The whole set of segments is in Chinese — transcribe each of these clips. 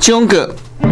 中个。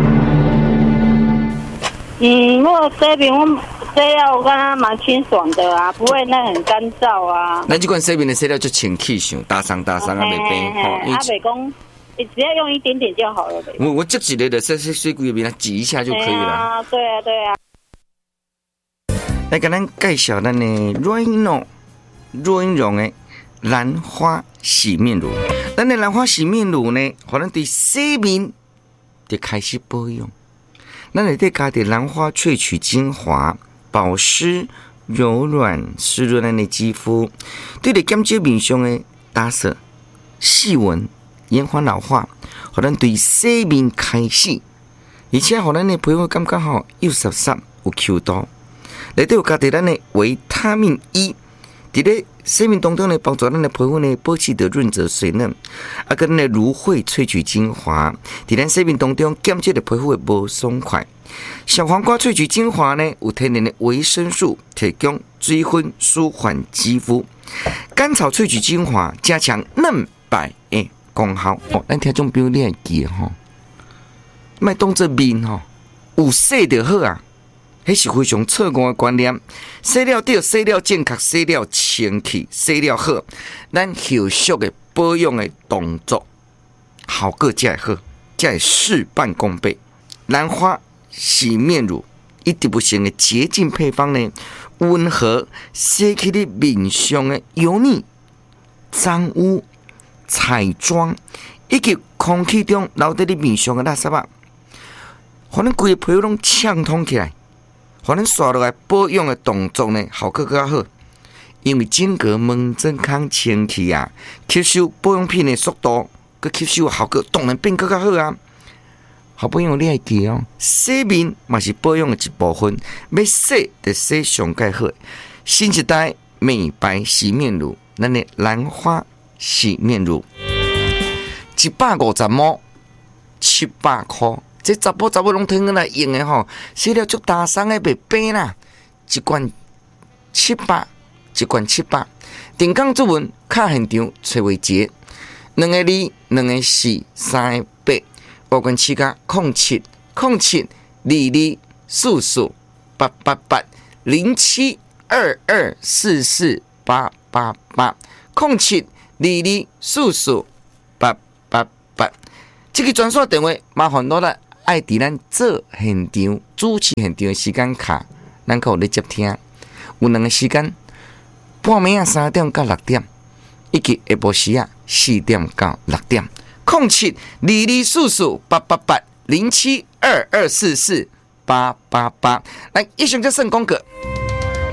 我这边我洗了，我感觉蛮清爽的啊，不会那很干燥啊。 咱这款洗面的洗了就清气上，大声啊袂变吼。 啊，袂讲，你只要用一点点就好了。 我接一个的水柜面挤一下就可以了。 啊，对啊，对啊。 来跟咱介绍咱的软绒的兰花洗面乳。咱的兰花洗面乳呢，可能对洗面就开始保养。咱内底加点兰花萃取精华，保湿柔软湿润咱的肌肤，对的减少面上的打色、细纹、延缓老化，可能对洗面开始，而且可能的皮肤感觉好又湿湿有 Q 度。内底有加点咱的维他命 E， 伫咧洗面当中呢，帮助咱的皮肤呢保持着润泽水嫩，跟咱的芦荟萃取精华，伫咱洗面当中减少的皮肤的无爽快。小黄瓜萃取精华呢，有天然的维生素，提供水分舒缓肌肤。甘草萃取精华，加强嫩白的功效。咱听众朋友你会记吼，莫当作面吼，有洗就好啊。迄是非常错误的观念，洗了对，洗了正确，洗了清气，洗了好，咱后续的保养的动作效果才会好，才会事半功倍。兰花洗面乳一直不行的洁净配方呢，温和洗去你面上的油腻、脏污、彩妆，以及空气中留在你面上的垃圾啊，可能规个皮肤拢畅通起来。可能刷落来保养的动作呢，效果更好，因为整个门诊康清气啊，吸收保养品的速度，佮吸收效果当然变更好啊。好保养你要记哦，洗面嘛是保养的一部分，要洗就洗上盖好。新一代美白洗面乳，咱的兰花洗面乳，150毛，700块。这查甫拢听来用的吼，洗了足大松的袂变啦，一罐700，一罐700。定岗主文卡现场崔伟杰，2个2，2个4，3个8，报关起价07 07 22 44 888 07 22 44 888 07 22 44 888。这个专线电话麻烦落来。爱伫咱做现场主持现场的时间卡，咱可有咧接听。有2个时间，半暝3点到6点，以及下晡时4点到6点。07 22 44 888 07 22 44 888。来，以上就算广告。